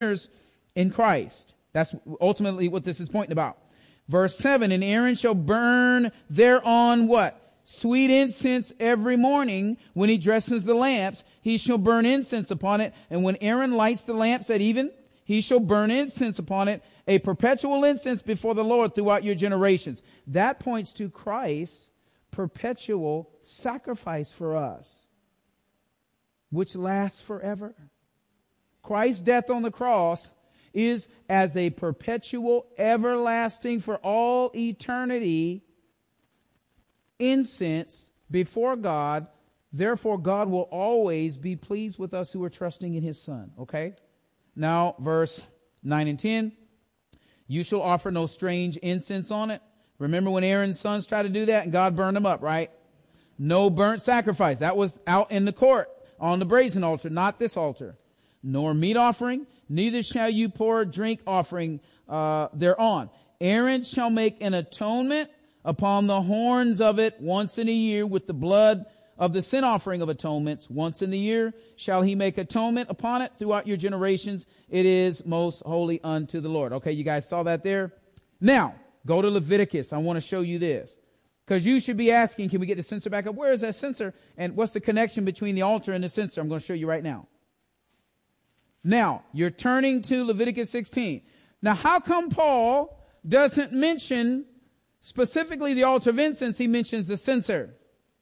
in Christ. That's ultimately what this is pointing about. Verse 7, and Aaron shall burn thereon what? Sweet incense every morning when he dresses the lamps. He shall burn incense upon it. And when Aaron lights the lamps at even, he shall burn incense upon it, a perpetual incense before the Lord throughout your generations. That points to Christ's perpetual sacrifice for us, which lasts forever. Christ's death on the cross is as a perpetual, everlasting, for all eternity incense before God. Therefore, God will always be pleased with us who are trusting in his Son. Okay? Now, verse 9 and 10. You shall offer no strange incense on it. Remember when Aaron's sons tried to do that and God burned them up, right? No burnt sacrifice. That was out in the court on the brazen altar, not this altar. Nor meat offering, neither shall you pour drink offering thereon. Aaron shall make an atonement upon the horns of it once in a year with the blood of the sin offering of atonements. Once in the year shall he make atonement upon it throughout your generations. It is most holy unto the Lord. Okay, you guys saw that there? Now, go to Leviticus. I want to show you this. Because you should be asking, can we get the censer back up? Where is that censer? And what's the connection between the altar and the censer? I'm going to show you right now. Now, you're turning to Leviticus 16. Now, how come Paul doesn't mention specifically the altar of incense? He mentions the censer.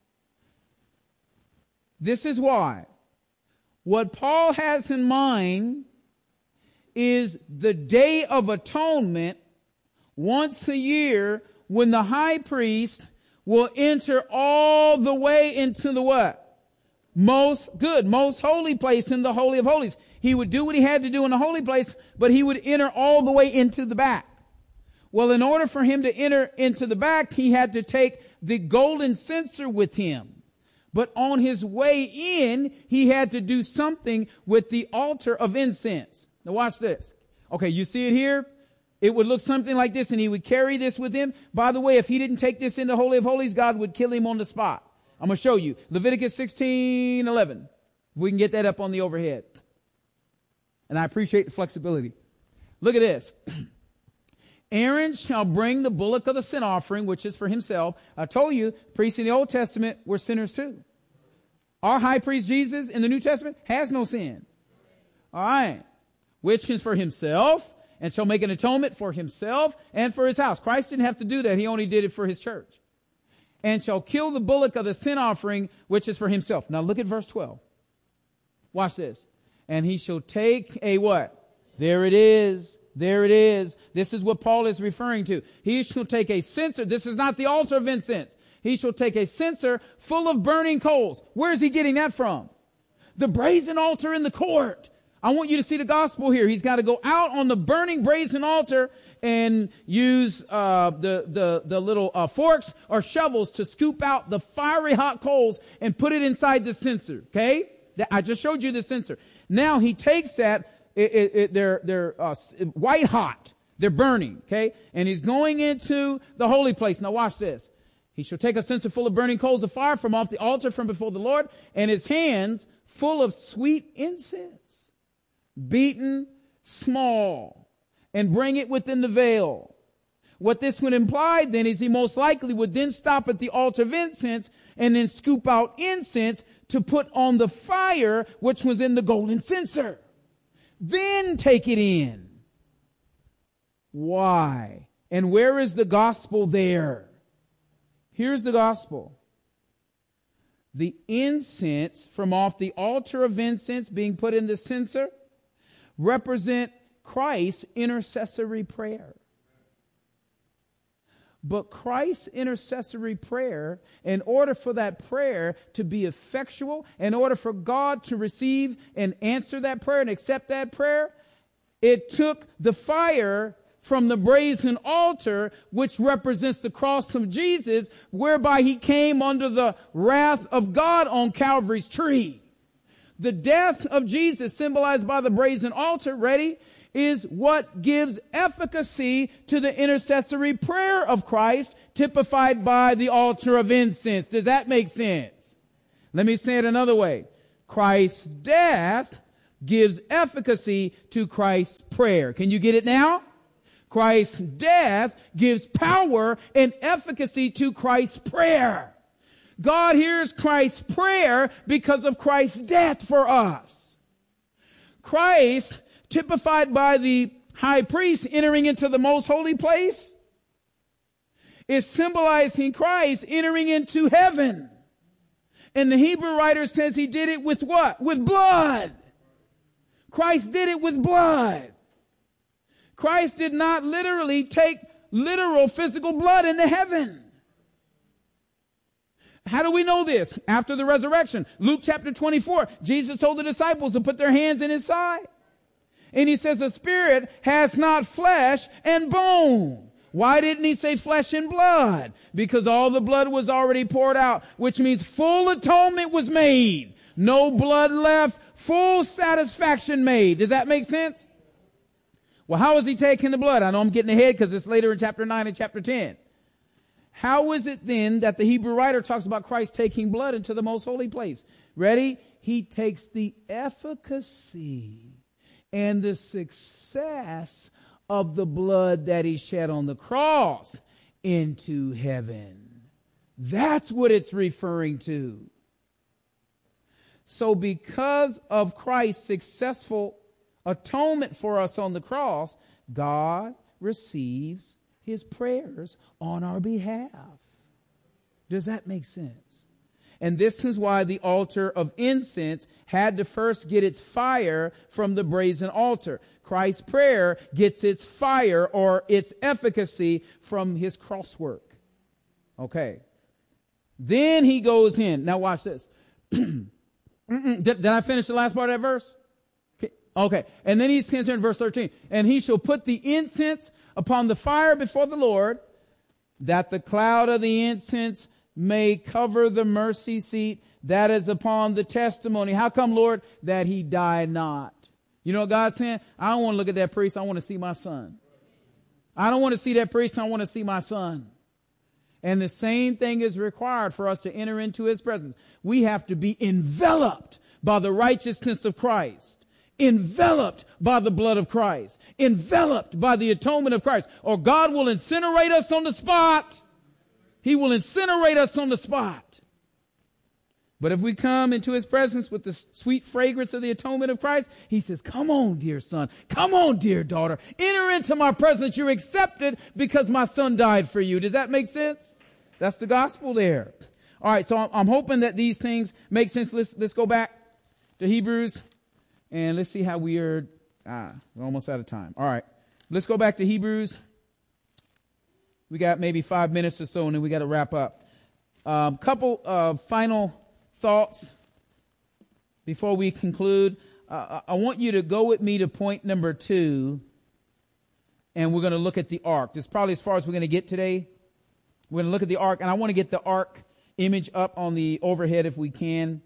This is why. What Paul has in mind is the Day of Atonement once a year when the high priest will enter all the way into the what? Most holy place in the Holy of Holies. He would do what he had to do in the holy place, but he would enter all the way into the back. Well, in order for him to enter into the back, he had to take the golden censer with him. But on his way in, he had to do something with the altar of incense. Now watch this. Okay, you see it here? It would look something like this, and he would carry this with him. By the way, if he didn't take this into Holy of Holies, God would kill him on the spot. I'm going to show you. Leviticus 16:11. If we can get that up on the overhead. And I appreciate the flexibility. Look at this. Aaron shall bring the bullock of the sin offering, which is for himself. I told you, priests in the Old Testament were sinners too. Our high priest Jesus in the New Testament has no sin. All right. Which is for himself, and shall make an atonement for himself and for his house. Christ didn't have to do that. He only did it for his church. And shall kill the bullock of the sin offering, which is for himself. Now look at verse 12. Watch this. And he shall take a what? There it is. There it is. This is what Paul is referring to. He shall take a censer. This is not the altar of incense. He shall take a censer full of burning coals. Where is he getting that from? The brazen altar in the court. I want you to see the gospel here. He's got to go out on the burning brazen altar and use the little forks or shovels to scoop out the fiery hot coals and put it inside the censer. Okay? I just showed you the censer. Now he takes that. They're white hot. They're burning. Okay? And he's going into the holy place. Now watch this. He shall take a censer full of burning coals of fire from off the altar from before the Lord, and his hands full of sweet incense, beaten small, and bring it within the veil. What this would imply then is he most likely would then stop at the altar of incense and then scoop out incense to put on the fire which was in the golden censer. Then take it in. Why? And where is the gospel there? Here's the gospel. The incense from off the altar of incense being put in the censer represent Christ's intercessory prayer. But Christ's intercessory prayer, in order for that prayer to be effectual, in order for God to receive and answer that prayer and accept that prayer, it took the fire from the brazen altar, which represents the cross of Jesus, whereby he came under the wrath of God on Calvary's tree. The death of Jesus, symbolized by the brazen altar, ready, is what gives efficacy to the intercessory prayer of Christ, typified by the altar of incense. Does that make sense? Let me say it another way. Christ's death gives efficacy to Christ's prayer. Can you get it now? Christ's death gives power and efficacy to Christ's prayer. God hears Christ's prayer because of Christ's death for us. Christ, typified by the high priest entering into the most holy place, is symbolizing Christ entering into heaven. And the Hebrew writer says he did it with what? With blood. Christ did it with blood. Christ did not literally take literal physical blood into heaven. How do we know this? After the resurrection, Luke chapter 24, Jesus told the disciples to put their hands in his side. And he says the spirit has not flesh and bone. Why didn't he say flesh and blood? Because all the blood was already poured out, which means full atonement was made. No blood left, full satisfaction made. Does that make sense? Well, how is he taking the blood? I know I'm getting ahead because it's later in chapter 9 and chapter 10. How is it then that the Hebrew writer talks about Christ taking blood into the most holy place? Ready? He takes the efficacy and the success of the blood that he shed on the cross into heaven. That's what it's referring to. So because of Christ's successful atonement for us on the cross, God receives his prayers on our behalf. Does that make sense? And this is why the altar of incense had to first get its fire from the brazen altar. Christ's prayer gets its fire or its efficacy from his cross work. Okay. Then he goes in. Now watch this. Did I finish the last part of that verse? Okay. And then he says here in verse 13, and he shall put the incense upon the fire before the Lord, that the cloud of the incense may cover the mercy seat that is upon the testimony. How come, Lord? That he died not. You know what God's saying? I don't want to look at that priest. I want to see my son. I don't want to see that priest. I want to see my son. And the same thing is required for us to enter into his presence. We have to be enveloped by the righteousness of Christ, enveloped by the blood of Christ, enveloped by the atonement of Christ, or God will incinerate us on the spot. He will incinerate us on the spot. But if we come into his presence with the sweet fragrance of the atonement of Christ, he says, come on, dear son. Come on, dear daughter. Enter into my presence. You're accepted because my son died for you. Does that make sense? That's the gospel there. All right. So I'm hoping that these things make sense. Let's go back to Hebrews and let's see how we are. We're almost out of time. All right. Let's go back to Hebrews. We got maybe 5 minutes or so and then we got to wrap up. Couple of final thoughts before we conclude. I want you to go with me to point number 2, and we're going to look at the ark. This is probably as far as we're going to get today. We're going to look at the ark, and I want to get the ark image up on the overhead if we can.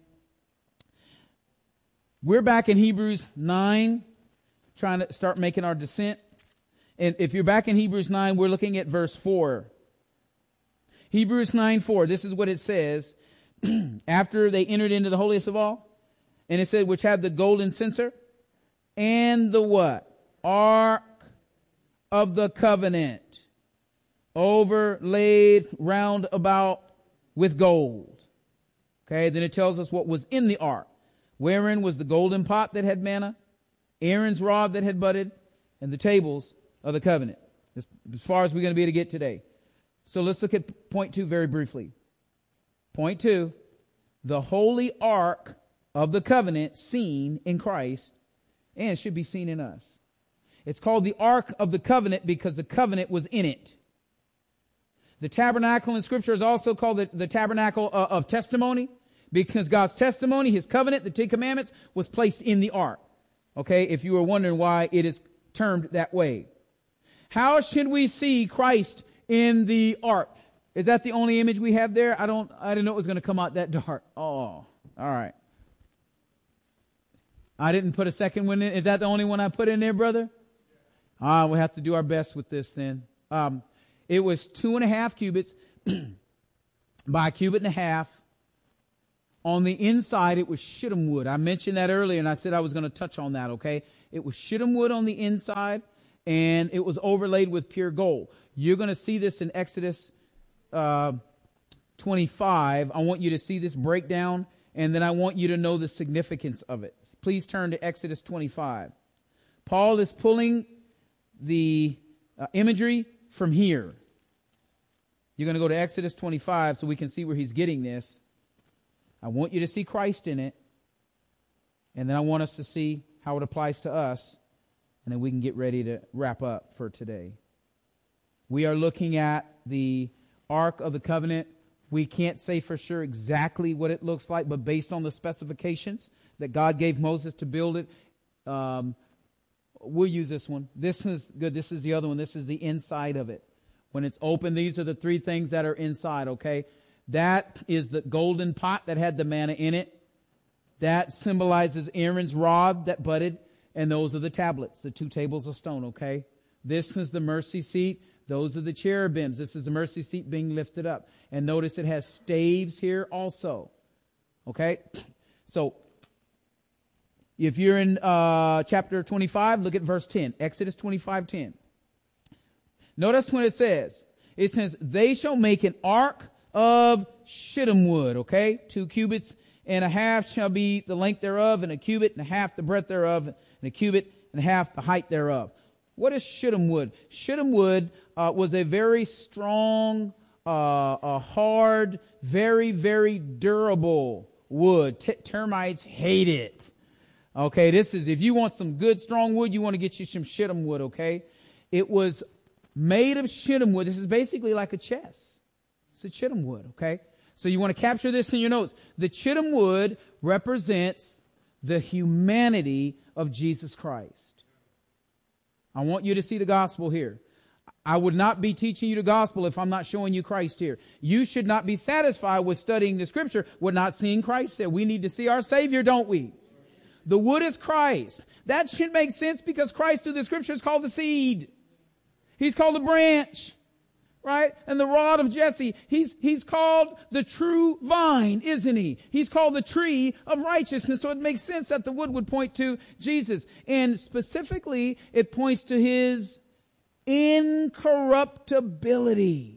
We're back in Hebrews 9, trying to start making our descent. And if you're back in Hebrews 9, we're looking at verse 4. Hebrews 9:4. This is what it says. After they entered into the holiest of all, and it said, which had the golden censer and the what? Ark of the covenant, overlaid round about with gold. Okay, then it tells us what was in the ark, wherein was the golden pot that had manna, Aaron's rod that had budded, and the tables of the covenant. As far as we're going to be able to get today. So let's look at point 2 very briefly. Point 2, the holy ark of the covenant seen in Christ and should be seen in us. It's called the ark of the covenant because the covenant was in it. The tabernacle in Scripture is also called the tabernacle of testimony because God's testimony, his covenant, the 10 commandments, was placed in the ark. Okay, if you were wondering why it is termed that way. How should we see Christ in the ark? Is that the only image we have there? I didn't know it was going to come out that dark. Oh, all right. I didn't put a second one in. Is that the only one I put in there, brother? We'll have to do our best with this then. It was 2.5 cubits by a cubit and a half On the inside, it was shittim wood. I mentioned that earlier, and I said I was going to touch on that, okay? It was shittim wood on the inside, and it was overlaid with pure gold. You're going to see this in Exodus 25. I want you to see this breakdown, and then I want you to know the significance of it. Please turn to Exodus 25. Paul is pulling the imagery from here. You're going to go to Exodus 25 so we can see where he's getting this. I want you to see Christ in it, and then I want us to see how it applies to us, and then we can get ready to wrap up for today. We are looking at the Ark of the Covenant. We can't say for sure exactly what it looks like, but based on the specifications that God gave Moses to build it, we'll use this one. This is good. This is the other one. This is the inside of it. When it's open, these are the three things that are inside, okay? That is the golden pot that had the manna in it. That symbolizes Aaron's rod that budded, and those are the tablets, the 2 tables of stone, okay? This is the mercy seat. Those are the cherubims. This is the mercy seat being lifted up. And notice it has staves here also, okay? So, if you're in chapter 25, look at verse 10. Exodus 25:10. Notice when it says, they shall make an ark of shittim wood, okay? 2 cubits and a half shall be the length thereof, and a cubit and a half the breadth thereof, and a cubit and a half the height thereof. What is shittim wood? Shittim wood was a very strong, a hard, very, very durable wood. Termites hate it. Okay, this is, if you want some good strong wood, you want to get you some shittim wood, okay? It was made of shittim wood. This is basically like a chess. It's a shittim wood, okay? So you want to capture this in your notes. The shittim wood represents the humanity of Jesus Christ. I want you to see the gospel here. I would not be teaching you the gospel if I'm not showing you Christ here. You should not be satisfied with studying the scripture with not seeing Christ there. We need to see our Savior, don't we? The wood is Christ. That should make sense because Christ through the scripture is called the seed. He's called the branch, right? And the rod of Jesse. He's called the true vine, isn't he? He's called the tree of righteousness. So it makes sense that the wood would point to Jesus. And specifically, it points to his incorruptibility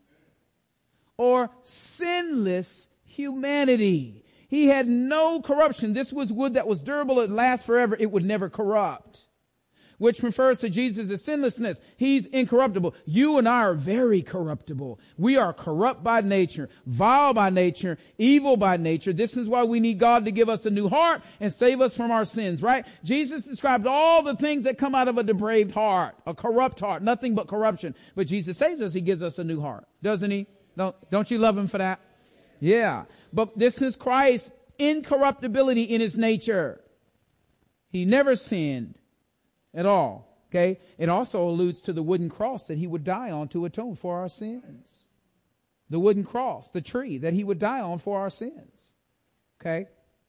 or sinless humanity. He had no corruption. This was wood that was durable. It lasts forever. It would never corrupt, which refers to Jesus' sinlessness. He's incorruptible. You and I are very corruptible. We are corrupt by nature, vile by nature, evil by nature. This is why we need God to give us a new heart and save us from our sins, right? Jesus described all the things that come out of a depraved heart, a corrupt heart, nothing but corruption. But Jesus saves us. He gives us a new heart, doesn't he? Don't you love him for that? Yeah. But this is Christ's incorruptibility in his nature. He never sinned at all. Okay. It also alludes to the wooden cross that he would die on to atone for our sins. The wooden cross, the tree that he would die on for our sins. Okay.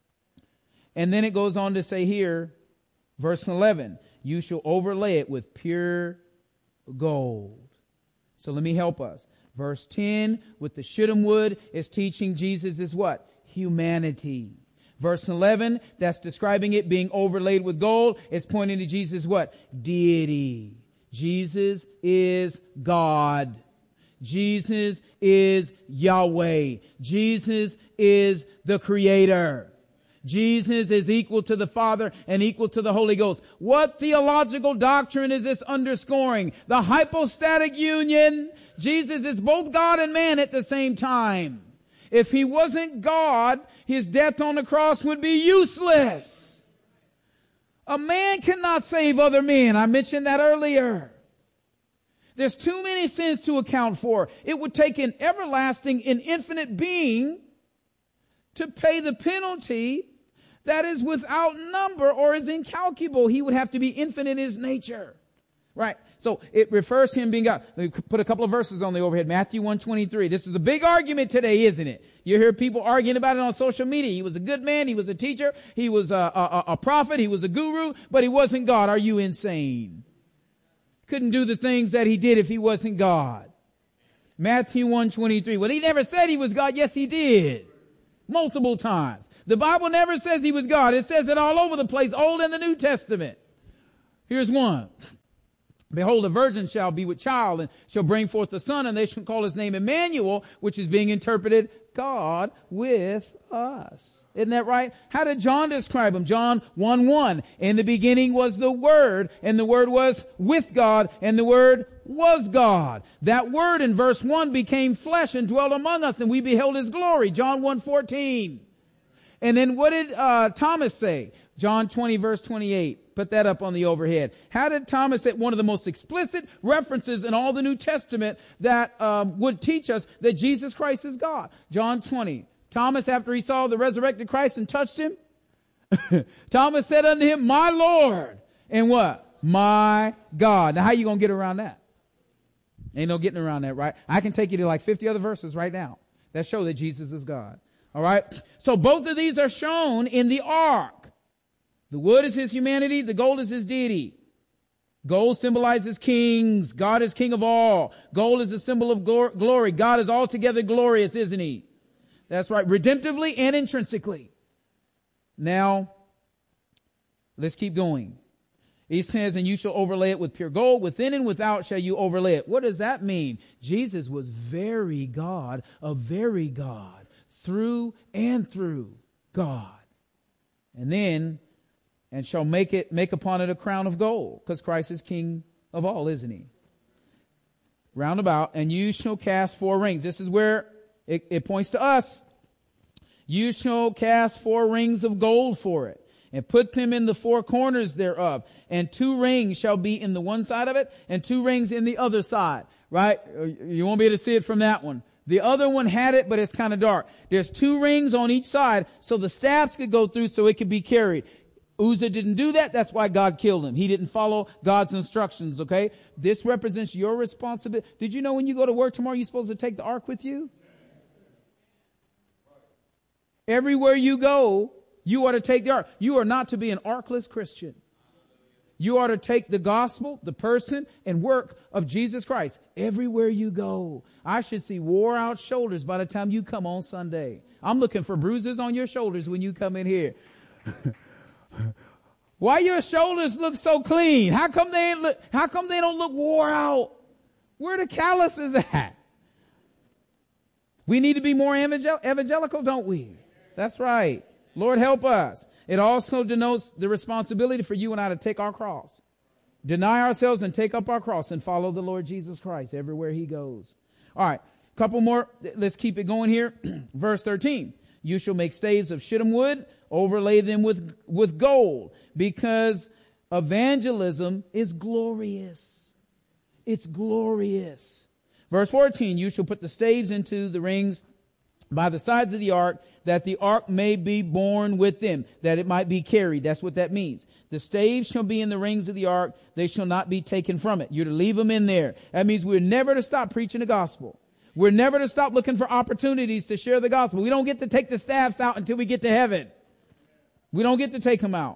And then it goes on to say here, verse 11, you shall overlay it with pure gold. So let me help us. Verse 10, with the shittim wood, is teaching Jesus is what? Humanity. Verse 11, that's describing it being overlaid with gold. It's pointing to Jesus what? Deity. Jesus is God. Jesus is Yahweh. Jesus is the Creator. Jesus is equal to the Father and equal to the Holy Ghost. What theological doctrine is this underscoring? The hypostatic union. Jesus is both God and man at the same time. If he wasn't God, his death on the cross would be useless. A man cannot save other men. I mentioned that earlier. There's too many sins to account for. It would take an everlasting and infinite being to pay the penalty that is without number or is incalculable. He would have to be infinite in his nature. Right. So it refers to him being God. Let me put a couple of verses on the overhead. Matthew 1:23. This is a big argument today, isn't it? You hear people arguing about it on social media. He was a good man. He was a teacher. He was a prophet. He was a guru, but he wasn't God. Are you insane? Couldn't do the things that he did if he wasn't God. Matthew 1:23. Well, he never said he was God. Yes, he did. multiple times. The Bible never says he was God. It says it all over the place, Old and the New Testament. Here's one. Behold, a virgin shall be with child and shall bring forth a son, and they shall call his name Emmanuel, which is being interpreted God with us. Isn't that right? How did John describe him? John 1:1. In the beginning was the Word, and the Word was with God, and the Word was God. That Word in verse 1 became flesh and dwelt among us, and we beheld his glory. John 1:14. And then what did Thomas say? John 20 verse 28. Put that up on the overhead. How did Thomas say? One of the most explicit references in all the New Testament that would teach us that Jesus Christ is God. John 20. Thomas, after he saw the resurrected Christ and touched him, Thomas said unto him, my Lord, and what? My God. Now how you going to get around that? Ain't no getting around that, right? I can take you to like 50 other verses right now that show that Jesus is God. All right. So both of these are shown in the ark. The wood is his humanity. The gold is his deity. Gold symbolizes kings. God is king of all. Gold is a symbol of glory. God is altogether glorious, isn't he? That's right. Redemptively and intrinsically. Now, let's keep going. He says, and you shall overlay it with pure gold. Within and without shall you overlay it. What does that mean? Jesus was very God, a very God, through and through God. And then, and shall make upon it a crown of gold, because Christ is king of all, isn't he? Round about, and you shall cast 4 rings. This is where it points to us. You shall cast 4 rings of gold for it, and put them in the 4 corners thereof. And 2 rings shall be in the one side of it, and 2 rings in the other side. Right? You won't be able to see it from that one. The other one had it, but it's kind of dark. There's 2 rings on each side, so the staffs could go through, so it could be carried. Uzzah didn't do that. That's why God killed him. He didn't follow God's instructions, okay? This represents your responsibility. Did you know when you go to work tomorrow, you're supposed to take the ark with you? Everywhere you go, you are to take the ark. You are not to be an arkless Christian. You are to take the gospel, the person, and work of Jesus Christ everywhere you go. I should see wore out shoulders by the time you come on Sunday. I'm looking for bruises on your shoulders when you come in here. Why your shoulders look so clean? How come they don't look wore out? Where the calluses at? We need to be more evangelical, don't we? That's right. Lord, help us. It also denotes the responsibility for you and I to take our cross, deny ourselves and take up our cross and follow the Lord Jesus Christ everywhere he goes. All right. Couple more. Let's keep it going here. Verse 13. You shall make staves of shittim wood, overlay them with gold, because evangelism is glorious. It's glorious. Verse 14, you shall put the staves into the rings by the sides of the ark, that the ark may be borne with them, that it might be carried. That's what that means. The staves shall be in the rings of the ark. They shall not be taken from it. You're to leave them in there. That means we're never to stop preaching the gospel. We're never to stop looking for opportunities to share the gospel. We don't get to take the staffs out until we get to heaven. We don't get to take them out.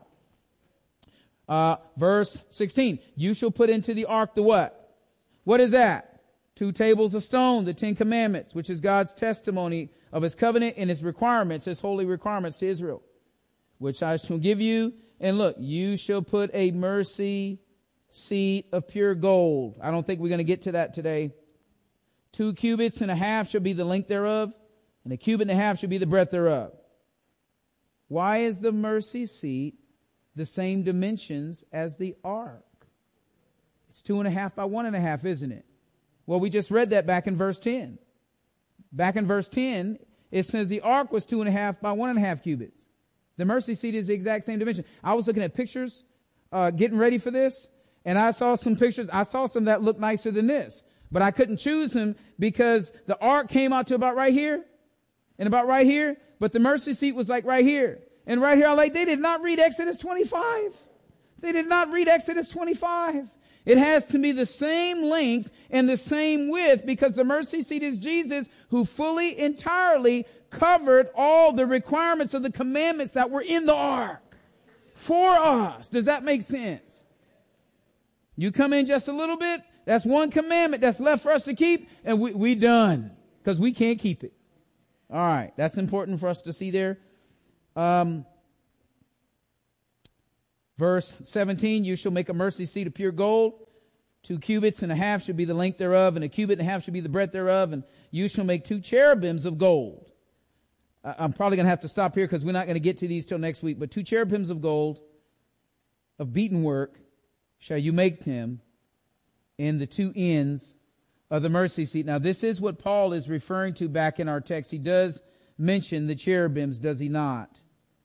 Verse 16, you shall put into the ark the what? What is that? 2 tables of stone, the 10 commandments, which is God's testimony of his covenant and his requirements, his holy requirements to Israel, which I shall give you. And look, you shall put a mercy seat of pure gold. I don't think we're going to get to that today. 2 cubits and a half shall be the length thereof, and a cubit and a half shall be the breadth thereof. Why is the mercy seat the same dimensions as the ark? It's 2.5 by 1.5, isn't it? Well, we just read that back in verse 10. Back in verse 10, it says the ark was 2.5 by 1.5 cubits. The mercy seat is the exact same dimension. I was looking at pictures, getting ready for this, and I saw some pictures. I saw some that looked nicer than this, but I couldn't choose them because the ark came out to about right here and about right here, but the mercy seat was like right here. And right here, I'm like, they did not read Exodus 25. They did not read Exodus 25. It has to be the same length and the same width, because the mercy seat is Jesus, who fully, entirely covered all the requirements of the commandments that were in the ark for us. Does that make sense? You come in just a little bit, that's one commandment that's left for us to keep, and we done, because we can't keep it. All right. That's important for us to see there. Verse 17, you shall make a mercy seat of pure gold. 2 cubits and a half should be the length thereof, and a cubit and a half should be the breadth thereof, and you shall make 2 cherubims of gold. I'm probably going to have to stop here because we're not going to get to these till next week, but 2 cherubims of gold, of beaten work, shall you make them in the 2 ends of the mercy seat. Now, this is what Paul is referring to back in our text. He does mention the cherubims, does he not?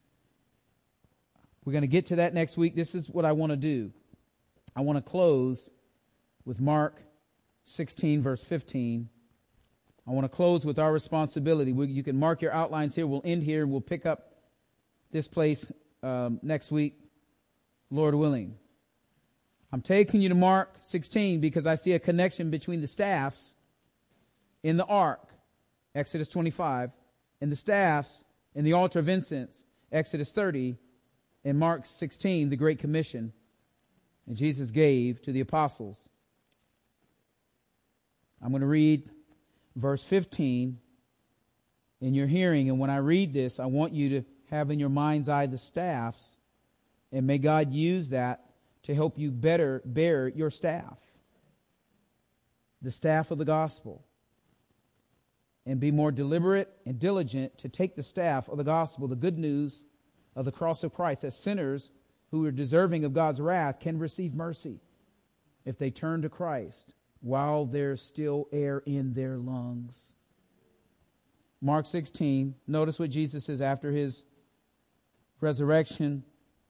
We're going to get to that next week. This is what I want to do. I want to close with Mark 16, verse 15. I want to close with our responsibility. You can mark your outlines here. We'll end here, and we'll pick up this place next week, Lord willing. I'm taking you to Mark 16 because I see a connection between the staffs in the ark, Exodus 25, and the staffs in the altar of incense, Exodus 30, and Mark 16, the Great Commission, and Jesus gave to the apostles. I'm going to read verse 15 in your hearing, and when I read this, I want you to have in your mind's eye the staffs, and may God use that to help you better bear your staff, the staff of the gospel, and be more deliberate and diligent to take the staff of the gospel, the good news of the cross of Christ, as sinners who are deserving of God's wrath can receive mercy if they turn to Christ while there's still air in their lungs. Mark 16, notice what Jesus says after his resurrection.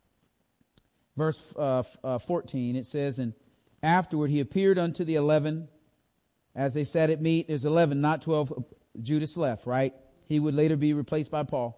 Verse 14, it says, and afterward he appeared unto the 11 as they sat at meat. There's 11, not 12. Judas left, right? He would later be replaced by Paul.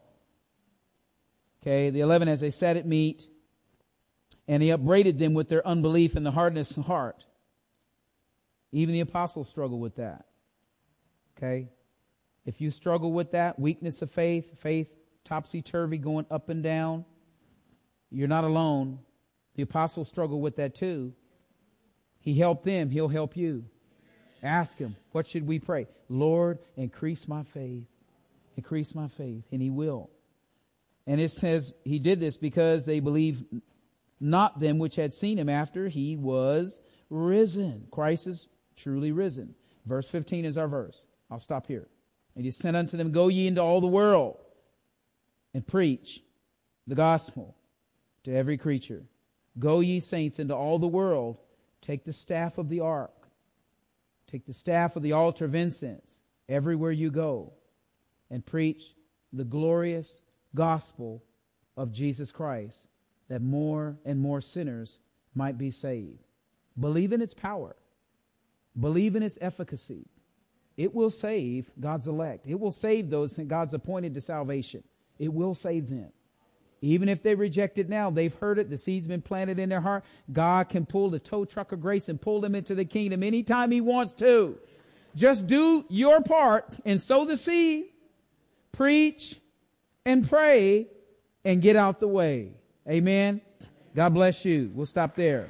Okay, the 11 as they sat at meat, and he upbraided them with their unbelief and the hardness of heart. Even the apostles struggle with that. Okay? If you struggle with that, weakness of faith topsy-turvy, going up and down, you're not alone. The apostles struggle with that too. He helped them. He'll help you. Ask him, what should we pray? Lord, increase my faith. Increase my faith. And he will. And it says he did this because they believed not them which had seen him after he was risen. Christ is truly risen. Verse 15 is our verse. I'll stop here. And he said unto them, go ye into all the world and preach the gospel to every creature. Go ye saints into all the world. Take the staff of the ark. Take the staff of the altar of incense everywhere you go and preach the glorious gospel of Jesus Christ, that more and more sinners might be saved. Believe in its power. Believe in its efficacy. It will save God's elect. It will save those God's appointed to salvation. It will save them. Even if they reject it now, they've heard it. The seed's been planted in their heart. God can pull the tow truck of grace and pull them into the kingdom anytime he wants to. Just do your part and sow the seed, preach, and pray, and get out the way. Amen. God bless you. We'll stop there.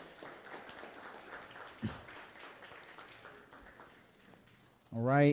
All right.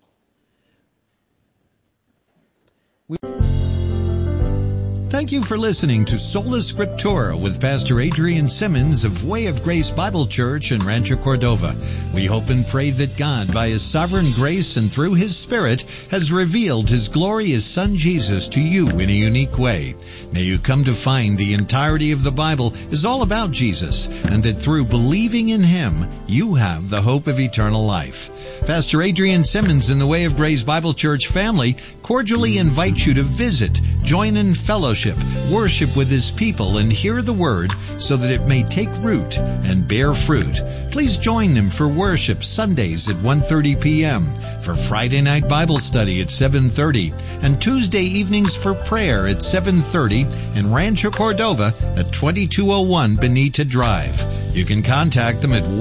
Thank you for listening to Sola Scriptura with Pastor Adrian Simmons of Way of Grace Bible Church in Rancho Cordova. We hope and pray that God, by His sovereign grace and through His Spirit, has revealed His glorious Son Jesus to you in a unique way. May you come to find the entirety of the Bible is all about Jesus, and that through believing in Him, you have the hope of eternal life. Pastor Adrian Simmons and the Way of Grace Bible Church family cordially invite you to visit, join in fellowship, worship with His people, and hear the Word so that it may take root and bear fruit. Please join them for worship Sundays at 1:30 p.m., for Friday night Bible study at 7:30, and Tuesday evenings for prayer at 7:30 in Rancho Cordova at 2201 Benita Drive. You can contact them at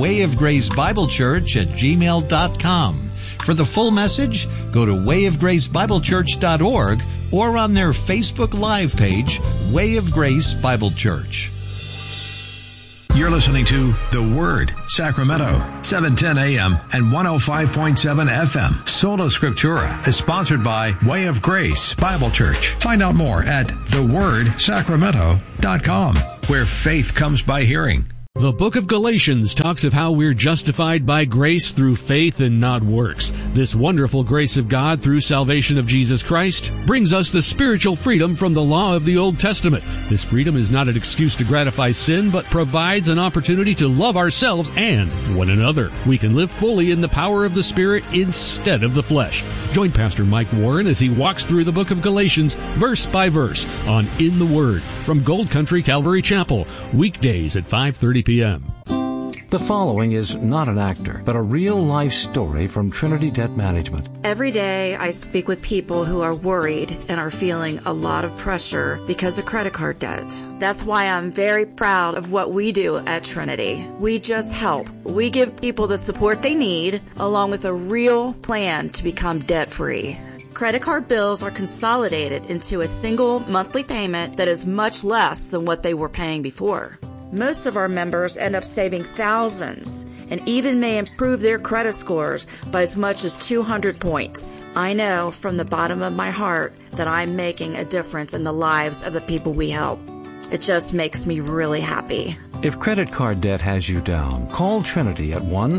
wayofgracebiblechurch@gmail.com. For the full message, go to wayofgracebiblechurch.org or on their Facebook Live page, Way of Grace Bible Church. You're listening to The Word, Sacramento, 710 AM and 105.7 FM. Sola Scriptura is sponsored by Way of Grace Bible Church. Find out more at thewordsacramento.com, where faith comes by hearing. The book of Galatians talks of how we're justified by grace through faith and not works. This wonderful grace of God through salvation of Jesus Christ brings us the spiritual freedom from the law of the Old Testament. This freedom is not an excuse to gratify sin, but provides an opportunity to love ourselves and one another. We can live fully in the power of the Spirit instead of the flesh. Join Pastor Mike Warren as he walks through the book of Galatians verse by verse on In the Word from Gold Country Calvary Chapel, weekdays at 5:30 p.m. The following is not an actor, but a real-life story from Trinity Debt Management. Every day I speak with people who are worried and are feeling a lot of pressure because of credit card debt. That's why I'm very proud of what we do at Trinity. We just help. We give people the support they need, along with a real plan to become debt-free. Credit card bills are consolidated into a single monthly payment that is much less than what they were paying before. Most of our members end up saving thousands and even may improve their credit scores by as much as 200 points. I know from the bottom of my heart that I'm making a difference in the lives of the people we help. It just makes me really happy. If credit card debt has you down, call Trinity at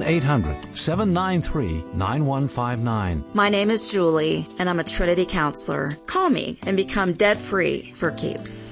1-800-793-9159. My name is Julie, and I'm a Trinity counselor. Call me and become debt-free for keeps.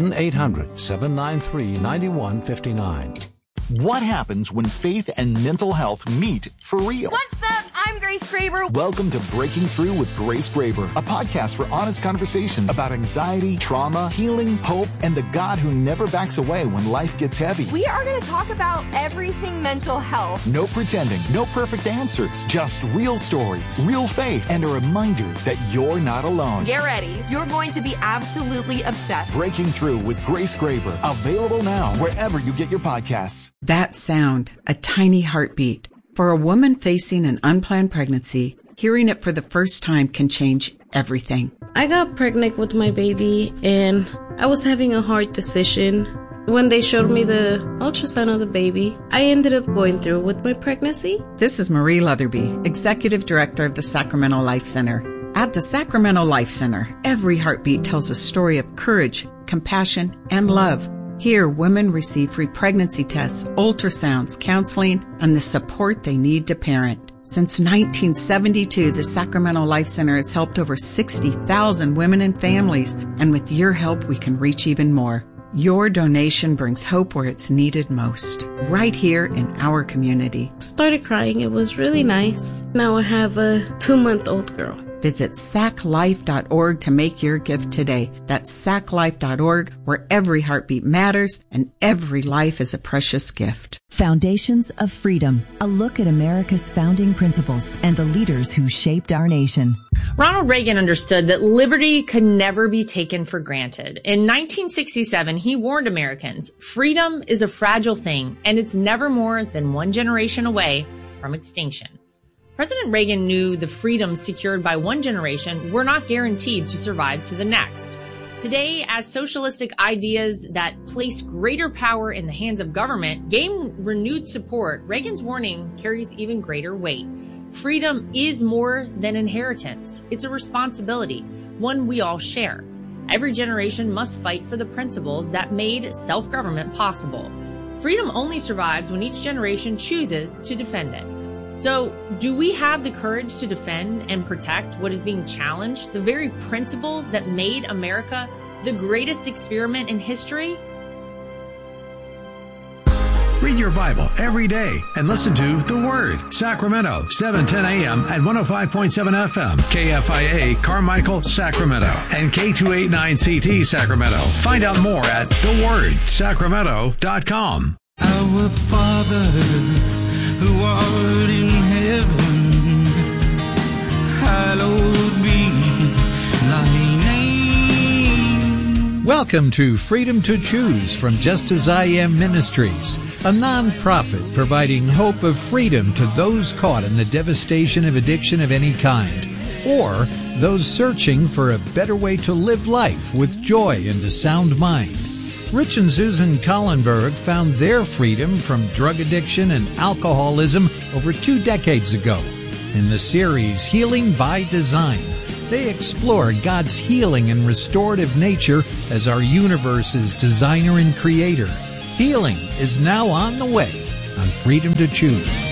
1-800-793-9159. What happens when faith and mental health meet for real? What's up? I'm Grace Graber. Welcome to Breaking Through with Grace Graber, a podcast for honest conversations about anxiety, trauma, healing, hope, and the God who never backs away when life gets heavy. We are going to talk about everything mental health. No pretending, no perfect answers, just real stories, real faith, and a reminder that you're not alone. Get ready. You're going to be absolutely obsessed. Breaking Through with Grace Graber, available now wherever you get your podcasts. That sound, a tiny heartbeat. For a woman facing an unplanned pregnancy, hearing it for the first time can change everything. I got pregnant with my baby and I was having a hard decision. When they showed me the ultrasound of the baby, I ended up going through with my pregnancy. This is Marie Leatherby, Executive Director of the Sacramento Life Center. At the Sacramento Life Center, every heartbeat tells a story of courage, compassion, and love. Here, women receive free pregnancy tests, ultrasounds, counseling, and the support they need to parent. Since 1972, the Sacramento Life Center has helped over 60,000 women and families, and with your help, we can reach even more. Your donation brings hope where it's needed most, right here in our community. Started crying. It was really nice. Now I have a 2-month-old girl. Visit saclife.org to make your gift today. That's saclife.org, where every heartbeat matters and every life is a precious gift. Foundations of Freedom, a look at America's founding principles and the leaders who shaped our nation. Ronald Reagan understood that liberty could never be taken for granted. In 1967, he warned Americans, freedom is a fragile thing, and it's never more than one generation away from extinction. President Reagan knew the freedoms secured by one generation were not guaranteed to survive to the next. Today, as socialistic ideas that place greater power in the hands of government gain renewed support, Reagan's warning carries even greater weight. Freedom is more than inheritance. It's a responsibility, one we all share. Every generation must fight for the principles that made self-government possible. Freedom only survives when each generation chooses to defend it. So, do we have the courage to defend and protect what is being challenged, the very principles that made America the greatest experiment in history? Read your Bible every day and listen to The Word, Sacramento, 710 AM and 105.7 FM, KFIA Carmichael, Sacramento, and K289CT Sacramento. Find out more at thewordsacramento.com. Our Father, who art in heaven, hallowed be thy name. Welcome to Freedom to Choose from Just As I Am Ministries, a non-profit providing hope of freedom to those caught in the devastation of addiction of any kind, or those searching for a better way to live life with joy and a sound mind. Rich and Susan Collenberg found their freedom from drug addiction and alcoholism over 2 decades ago. In the series Healing by Design, they explore God's healing and restorative nature as our universe's designer and creator. Healing is now on the way on Freedom to Choose.